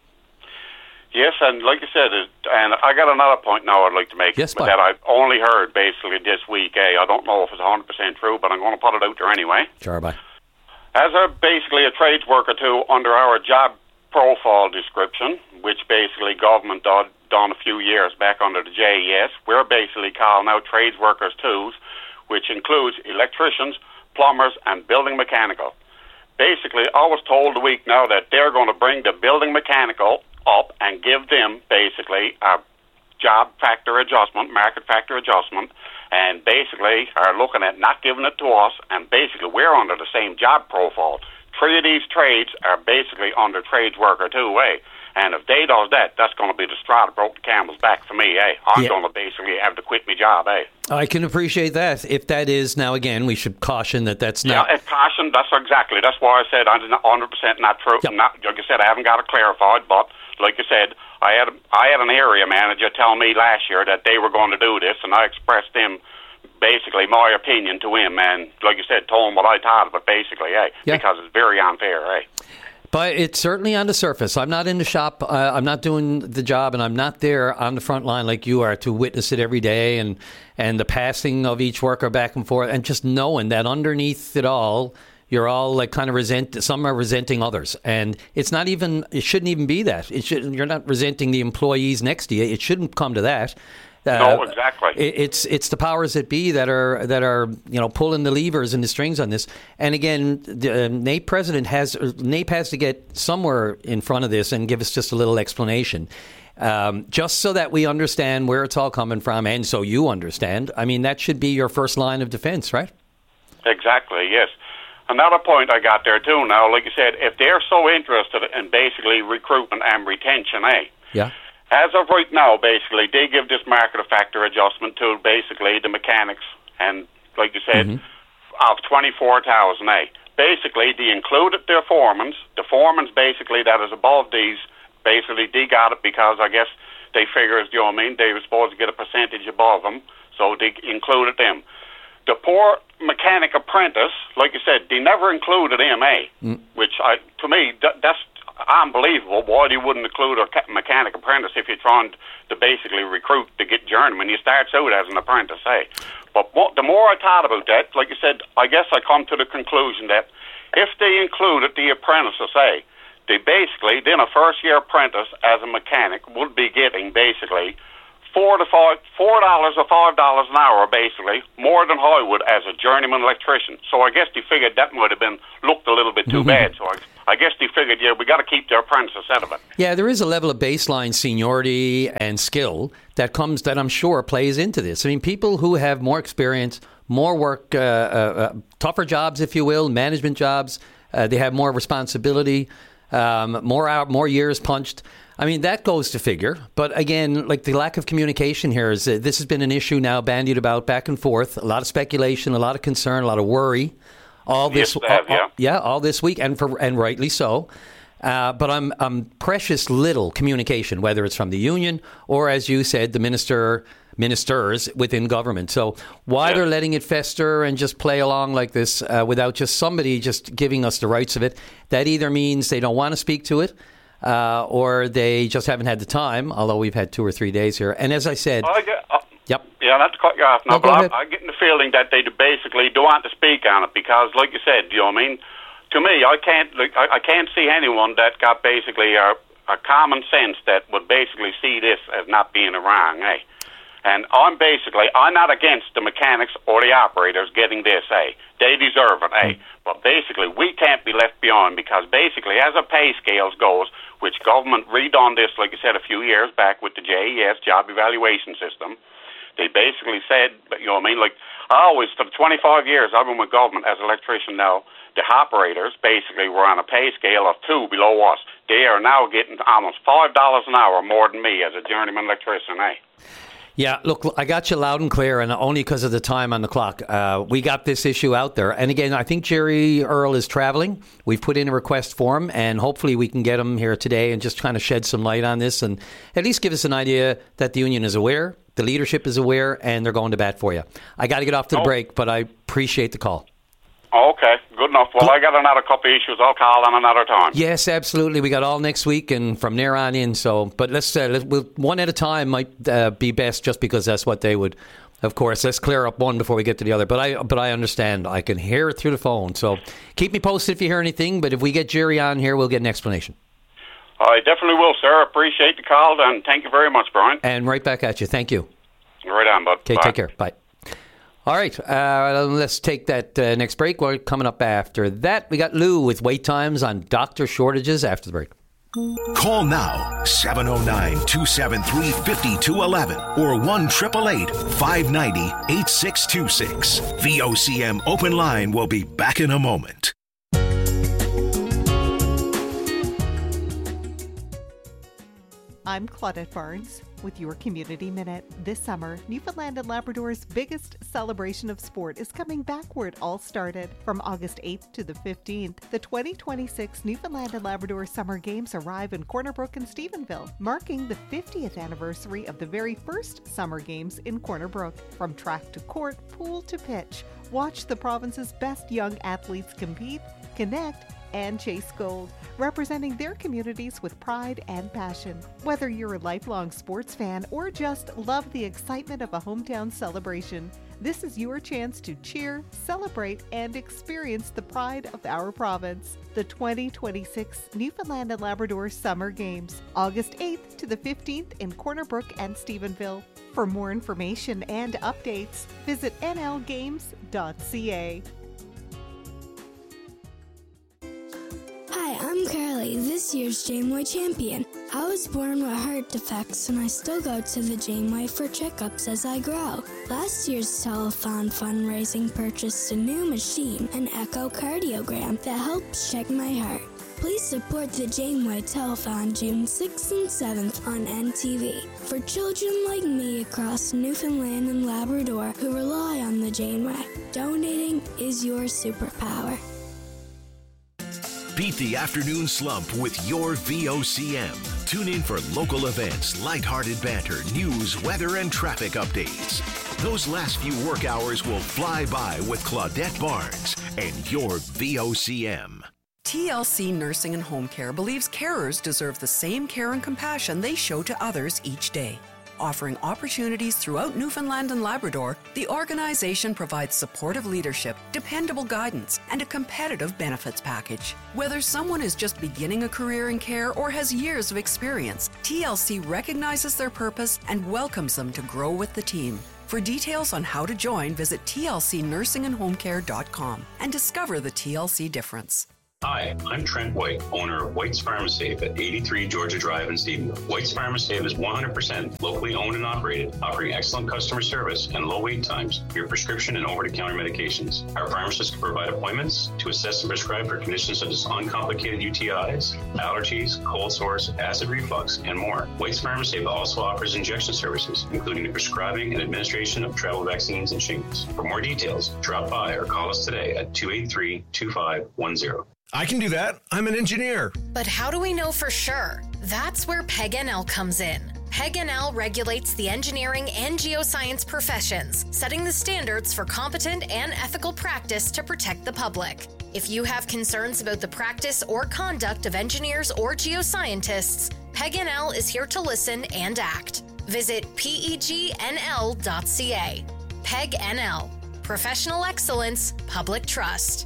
Yes, and like you said, it, and I got another point now I'd like to make, yes, that I've only heard basically this week. Eh? I don't know if it's one hundred percent true, but I'm going to put it out there anyway. Sure, bye. As a basically a trades worker too, under our job profile description, which basically government did, done a few years back under the J E S, we're basically called now trades workers twos, which includes electricians, plumbers, and building mechanical. Basically, I was told a week now that they're going to bring the building mechanical up and give them basically a job factor adjustment, market factor adjustment, and basically are looking at not giving it to us, and basically we're under the same job profile. Three of these trades are basically under trades worker two, eh? And if they does that, that's going to be the straw that broke the camel's back for me, eh? I'm yeah. going to basically have to quit my job, eh? I can appreciate that. If that is, now again, we should caution that that's not... Yeah, caution, that's exactly. That's why I said I'm one hundred percent not true. Yep. Not, like I said, I haven't got it clarified, but like I said, I had I had an area manager tell me last year that they were going to do this, and I expressed him basically my opinion to him, and like you said, told him what I thought of it, basically, eh? Yeah. Because it's very unfair, eh? But it's certainly on the surface. I'm not in the shop. Uh, I'm not doing the job, and I'm not there on the front line like you are to witness it every day, and and the passing of each worker back and forth, and just knowing that underneath it all, you're all like kind of resent. Some are resenting others, and it's not even. It shouldn't even be that. It should. You're not resenting the employees next to you. It shouldn't come to that. Uh, no, exactly. It, it's it's the powers that be that are that are you know pulling the levers and the strings on this. And again, the uh, NAPE president has NAPE has to get somewhere in front of this and give us just a little explanation, um, just so that we understand where it's all coming from, and so you understand. I mean, that should be your first line of defense, right? Exactly. Yes. Another point I got there too. Now, like you said, if they're so interested in basically recruitment and retention, eh? Yeah. As of right now, basically, they give this market factor adjustment to basically the mechanics, and like you said, mm-hmm. of twenty-four thousand, eh? Basically, they included their foremans. The foremans, basically, that is above these, basically, they got it because I guess they figured, you know what I mean, they were supposed to get a percentage above them. so they included them. The poor mechanic apprentice, like you said, they never included M A, mm. which I, to me, that, that's unbelievable. Why they wouldn't include a mechanic apprentice if you're trying to basically recruit to get journeyman? You start out as an apprentice, eh? But what, the more I thought about that, like you said, I guess I come to the conclusion that if they included the apprentices, eh, they basically, then a first-year apprentice as a mechanic would be getting basically four to five, four dollars or five dollars an hour, basically more than I would as a journeyman electrician. So I guess they figured that might have been looked a little bit too Mm-hmm. bad. So I, I guess they figured, yeah, we got to keep the apprentices out of it. Yeah, there is a level of baseline seniority and skill that comes that I'm sure plays into this. I mean, people who have more experience, more work, uh, uh, uh, tougher jobs, if you will, management jobs, uh, they have more responsibility. Um, more out, more years punched. I mean, that goes to figure. But again, like the lack of communication here is uh, this has been an issue now bandied about back and forth. A lot of speculation, a lot of concern, a lot of worry. All this, Yes, that, all- yeah. all- yeah, all this week, and for and rightly so. Uh, but I'm I'm precious little communication, whether it's from the union or, as you said, the minister. ministers within government. So why they're letting it fester and just play along like this uh, without just somebody just giving us the rights of it, that either means they don't want to speak to it uh, or they just haven't had the time, although we've had two or three days here. And as I said... I get, uh, yep. Yeah, not to cut you off now, No, go but ahead. I, I get the feeling that they basically don't want to speak on it because, like you said, you know what I mean? To me, I can't like, I, I can't see anyone that got basically a, a common sense that would basically see this as not being a wrong, eh? And I'm basically, I'm not against the mechanics or the operators getting this, eh? They deserve it, eh? But basically, we can't be left behind because basically, as a pay scales goes, which government redone this, like you said, a few years back with the J E S, Job Evaluation System, they basically said, you know what I mean, like, I always, for the twenty-five years I've been with government as an electrician now, the operators basically were on a pay scale of two below us. They are now getting almost five dollars an hour more than me as a journeyman electrician, eh? Yeah, look, I got you loud and clear, and only because of the time on the clock. Uh, we got this issue out there. And again, I think Jerry Earl is traveling. We've put in a request for him, and hopefully we can get him here today and just kind of shed some light on this and at least give us an idea that the union is aware, the leadership is aware, and they're going to bat for you. I got to get off to the Oh. break, but I appreciate the call. Okay, good enough. Well, I got another couple of issues. I'll call on another time. Yes, absolutely. We got all next week and from there on in. So, but let's, uh, let's we'll, one at a time might uh, be best, just because that's what they would. Of course, let's clear up one before we get to the other. But I, but I understand. I can hear it through the phone. So, keep me posted if you hear anything. But if we get Jerry on here, we'll get an explanation. I definitely will, sir. Appreciate the call, and thank you very much, Brian. And right back at you. Thank you. Right on, bud. Okay, Bye. take care. Bye. All right, uh, let's take that uh, next break. We're coming up after that. We got Lou with wait times on doctor shortages after the break. Call now seven oh nine, two seven three, five two one one or one eight eight eight, five nine zero, eight six two six. V O C M Open Line will be back in a moment. I'm Claudette Barnes with your Community Minute. This summer, Newfoundland and Labrador's biggest celebration of sport is coming back where it all started. From August eighth to the fifteenth, the twenty twenty-six Newfoundland and Labrador Summer Games arrive in Corner Brook and Stephenville, marking the fiftieth anniversary of the very first Summer Games in Corner Brook. From track to court, pool to pitch, watch the province's best young athletes compete, connect, and chase gold, representing their communities with pride and passion. Whether you're a lifelong sports fan or just love the excitement of a hometown celebration, this is your chance to cheer, celebrate, and experience the pride of our province. The twenty twenty-six Newfoundland and Labrador Summer Games, August eighth to the fifteenth in Corner Brook and Stephenville. For more information and updates, visit N L games dot C A. Hi, I'm Carly, this year's Janeway champion. I was born with heart defects and I still go to the Janeway for checkups as I grow. Last year's telethon fundraising purchased a new machine, an echocardiogram, that helps check my heart. Please support the Janeway Telethon June sixth and seventh on N T V. For children like me across Newfoundland and Labrador who rely on the Janeway, donating is your superpower. Beat the afternoon slump with your V O C M. Tune in for local events, lighthearted banter, news, weather, and traffic updates. Those last few work hours will fly by with Claudette Barnes and your V O C M. T L C Nursing and Home Care believes carers deserve the same care and compassion they show to others each day. Offering opportunities throughout Newfoundland and Labrador, the organization provides supportive leadership, dependable guidance, and a competitive benefits package. Whether someone is just beginning a career in care or has years of experience, T L C recognizes their purpose and welcomes them to grow with the team. For details on how to join, visit T L C nursing and home care dot com and discover the T L C difference. Hi, I'm Trent White, owner of White's Pharmasafe at eighty-three Georgia Drive in Stephenville. White's Pharmasafe is one hundred percent locally owned and operated, offering excellent customer service and low wait times for your prescription and over-the-counter medications. Our pharmacists can provide appointments to assess and prescribe for conditions such as uncomplicated U T Is, allergies, cold sores, acid reflux, and more. White's Pharmasafe also offers injection services, including the prescribing and administration of travel vaccines and shingles. For more details, drop by or call us today at two eight three, two five one zero. I can do that. I'm an engineer. But how do we know for sure? That's where P E G N L comes in. P E G N L regulates the engineering and geoscience professions, setting the standards for competent and ethical practice to protect the public. If you have concerns about the practice or conduct of engineers or geoscientists, P E G N L is here to listen and act. Visit P E G N L dot C A. P E G N L. Professional excellence, public trust.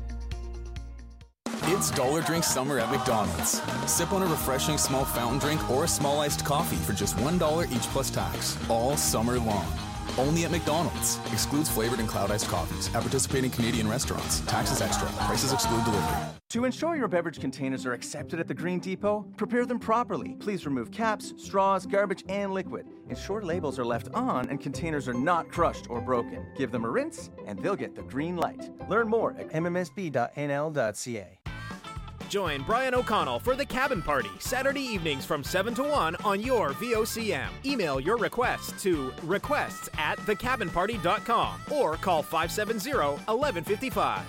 It's Dollar Drink Summer at McDonald's. Sip on a refreshing small fountain drink or a small iced coffee for just one dollar each plus tax, all summer long. Only at McDonald's. Excludes flavored and cloud iced coffees at participating Canadian restaurants. Taxes extra. Prices exclude delivery. To ensure your beverage containers are accepted at the Green Depot, prepare them properly. Please remove caps, straws, garbage, and liquid. Ensure labels are left on and containers are not crushed or broken. Give them a rinse and they'll get the green light. Learn more at m m s b dot n l dot c a. Join Brian O'Connell for The Cabin Party, Saturday evenings from seven to one on your V O C M. Email your requests to requests at the cabin party dot com or call five seven zero, one one five five.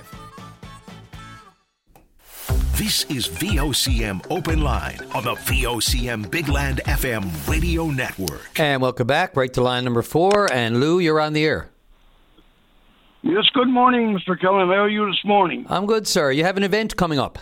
This is V O C M Open Line on the V O C M Big Land F M radio network. And welcome back, right to line number four. And Lou, you're on the air. Yes, good morning, Mister Cullen. How are you this morning? I'm good, sir. You have an event coming up.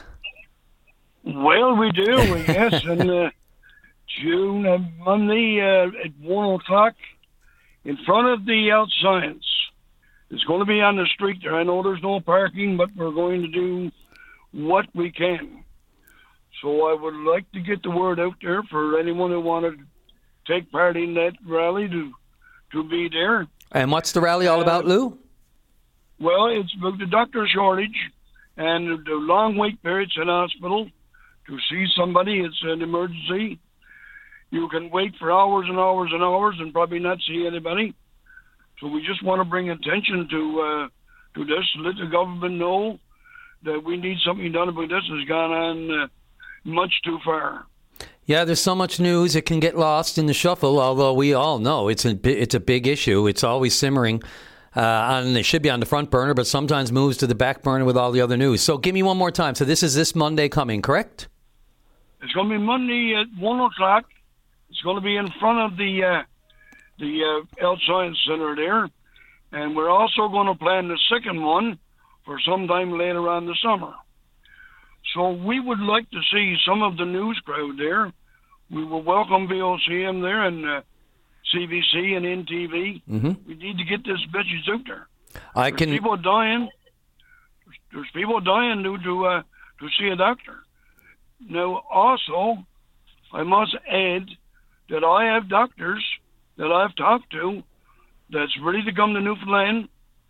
Well, we do, yes, in uh, June, uh, Monday uh, at one o'clock in front of the Health Science. It's going to be on the street there. I know there's no parking, but we're going to do what we can. So I would like to get the word out there for anyone who wanted to take part in that rally to, to be there. And what's the rally all about, Lou? Well, it's about the doctor shortage and the long wait periods in hospital. To see somebody, it's an emergency. You can wait for hours and hours and hours and probably not see anybody. So we just want to bring attention to uh, to this, let the government know that we need something done about this. It's gone on uh, much too far. Yeah, there's so much news, it can get lost in the shuffle, although we all know it's a, it's a big issue. It's always simmering. Uh, and it should be on the front burner, but sometimes moves to the back burner with all the other news. So give me one more time. So this is this Monday coming, correct? It's going to be Monday at one o'clock. It's going to be in front of the uh, the uh, Health Science Center there. And we're also going to plan the second one for sometime later on the summer. So we would like to see some of the news crowd there. We will welcome V O C M there and uh, C B C and N T V. Mm-hmm. We need to get this bitches out there. I There's can. people dying. There's people dying due to uh, to see a doctor. Now, also, I must add that I have doctors that I've talked to that's ready to come to Newfoundland.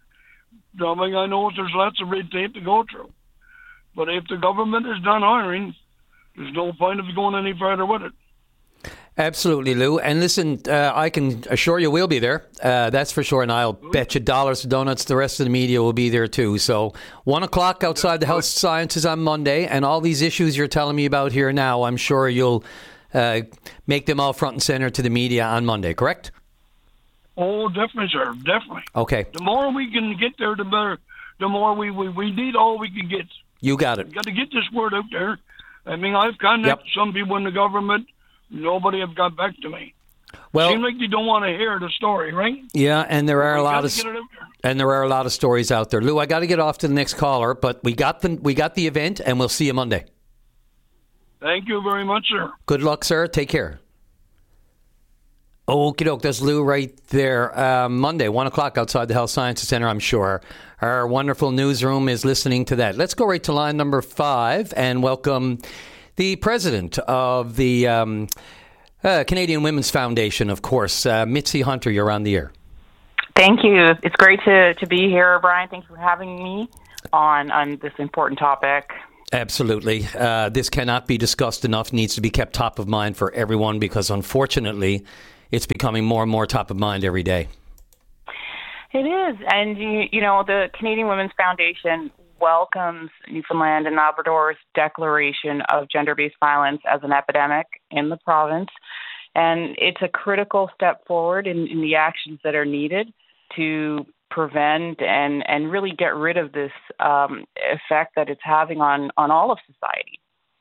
I mean, I know there's lots of red tape to go through. But if the government is done hiring, there's no point of going any further with it. Absolutely, Lou. And listen, uh, I can assure you we'll be there. Uh, that's for sure. And I'll bet you dollars to donuts the rest of the media will be there too. So one o'clock outside the Health Sciences on Monday. And all these issues you're telling me about here now, I'm sure you'll uh, make them all front and center to the media on Monday, correct? Oh, definitely, sir. Definitely. Okay. The more we can get there, the better. The more we, we, we need all we can get. You got it. We've got to get this word out there. I mean, I've contacted yep. some people in the government. Nobody have got back to me. Well, seems like you don't want to hear the story, right? Yeah, and there are We a lot gotta of get it out and there are a lot of stories out there. Lou, I got to get off to the next caller, but we got the we got the event, and we'll see you Monday. Thank you very much, sir. Good luck, sir. Take care. Okie doke, that's Lou right there. Uh, Monday, one o'clock outside the Health Sciences Center, I'm sure. Our wonderful newsroom is listening to that. Let's go right to line number five and welcome the president of the um, uh, Canadian Women's Foundation, of course, uh, Mitzi Hunter. You're on the air. Thank you. It's great to, to be here, Brian. Thank you for having me on, on this important topic. Absolutely. Uh, this cannot be discussed enough, needs to be kept top of mind for everyone because, unfortunately, it's becoming more and more top of mind every day. It is. And, you, you know, the Canadian Women's Foundation welcomes Newfoundland and Labrador's declaration of gender-based violence as an epidemic in the province. And it's a critical step forward in, in the actions that are needed to prevent and, and really get rid of this um, effect that it's having on, on all of society.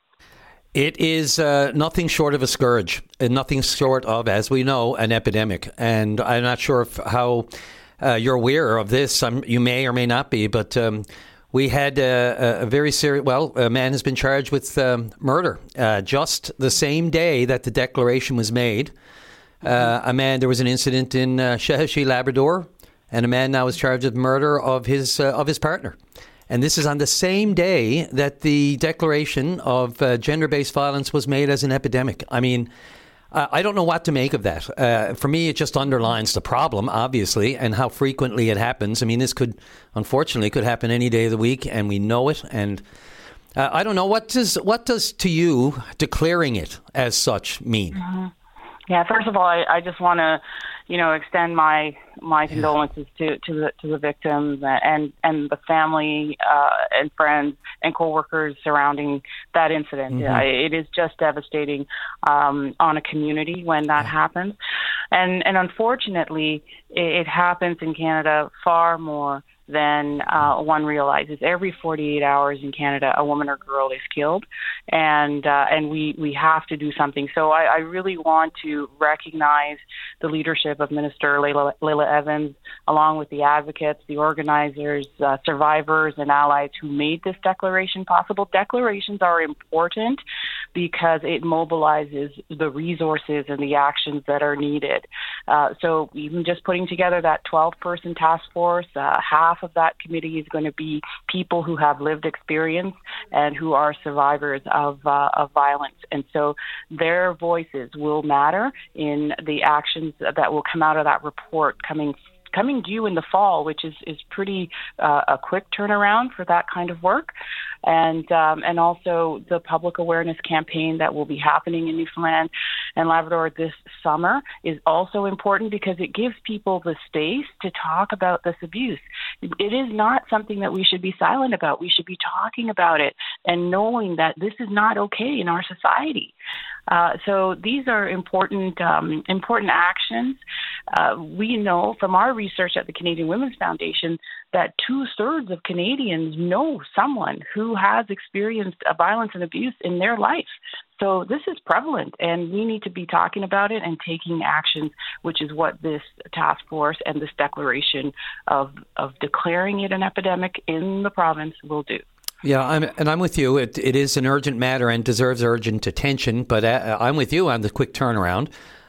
It is uh, nothing short of a scourge, and nothing short of, as we know, an epidemic. And I'm not sure if how uh, you're aware of this. I'm, you may or may not be, but um, we had a, a very serious, well, a man has been charged with um, murder uh, just the same day that the declaration was made. Uh, a man, there was an incident in uh, Shehechey, Labrador, and a man now is charged with murder of his uh, of his partner. And this is on the same day that the declaration of uh, gender-based violence was made as an epidemic. I mean, uh, I don't know what to make of that. Uh, for me, it just underlines the problem, obviously, and how frequently it happens. I mean, this could, unfortunately, could happen any day of the week, and we know it. And uh, I don't know, what does what does to you declaring it as such mean? Mm-hmm. Yeah, first of all, I, I just want to, you know, extend my my condolences to, to the to the victims and and the family uh, and friends and coworkers surrounding that incident. Mm-hmm. Uh, it is just devastating um, on a community when that happens, and and unfortunately, it, it happens in Canada far more than uh, one realizes. Every forty-eight hours in Canada, a woman or girl is killed, and uh, and we, we have to do something. So I, I really want to recognize the leadership of Minister Layla, Layla Evans, along with the advocates, the organizers, uh, survivors, and allies who made this declaration possible. Declarations are important because it mobilizes the resources and the actions that are needed. Uh, so even just putting together that twelve-person task force, uh, half of that committee is going to be people who have lived experience and who are survivors of uh, of violence. And so their voices will matter in the actions that will come out of that report coming coming due in the fall, which is, is pretty uh, a quick turnaround for that kind of work. And um, and also the public awareness campaign that will be happening in Newfoundland and Labrador this summer is also important because it gives people the space to talk about this abuse. It is not something that we should be silent about. We should be talking about it and knowing that this is not okay in our society. Uh, so these are important um, important actions. Uh, we know from our research at the Canadian Women's Foundation that two-thirds of Canadians know someone who has experienced a violence and abuse in their life. So this is prevalent, and we need to be talking about it and taking action, which is what this task force and this declaration of, of declaring it an epidemic in the province will do. Yeah, I'm, and I'm with you. It, it is an urgent matter and deserves urgent attention, but uh, I'm with you on the quick turnaround.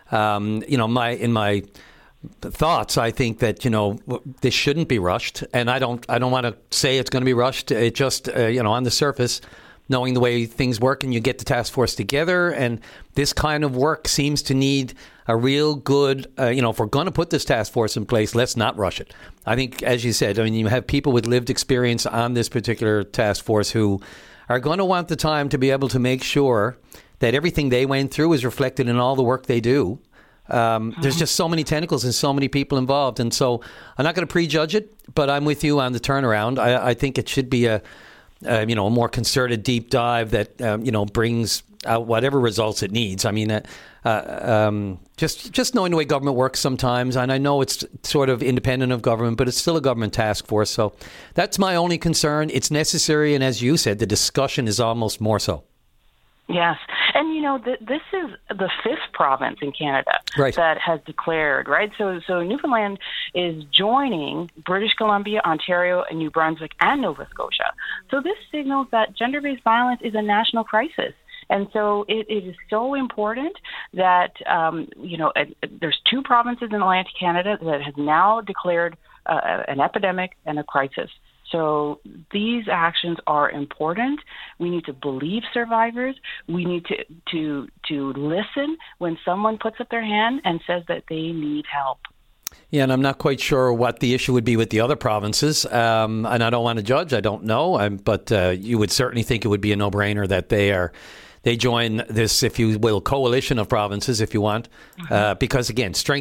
Um, you know, my in my thoughts, I think that, you know, this shouldn't be rushed, and I don't I don't want to say it's going to be rushed. It just, uh, you know, on the surface, knowing the way things work, and you get the task force together, and this kind of work seems to need a real good, uh, you know, if we're going to put this task force in place, let's not rush it. I think, as you said, I mean, you have people with lived experience on this particular task force who are going to want the time to be able to make sure that everything they went through is reflected in all the work they do. Um, there's just so many tentacles and so many people involved. And so I'm not going to prejudge it, but I'm with you on the turnaround. I, I think it should be a, uh, you know, a more concerted deep dive that, um, you know, brings out whatever results it needs. I mean, uh, uh, um, just just knowing the way government works sometimes, and I know it's sort of independent of government, but it's still a government task force. So that's my only concern. It's necessary, and as you said, the discussion is almost more so. Yes, And, you know, th- this is the fifth province in Canada right. that has declared, right? So, so Newfoundland is joining British Columbia, Ontario, and New Brunswick, and Nova Scotia. So this signals that gender-based violence is a national crisis. And so it, it is so important that, um, you know, uh, there's two provinces in Atlantic Canada that have now declared uh, an epidemic and a crisis. So these actions are important. We need to believe survivors. We need to, to, to listen when someone puts up their hand and says that they need help. Yeah, and I'm not quite sure what the issue would be with the other provinces. Um, and I don't want to judge. I don't know. Um, but uh, you would certainly think it would be a no-brainer that they are... They join this, if you will, coalition of provinces, if you want, mm-hmm. uh, because, again, strength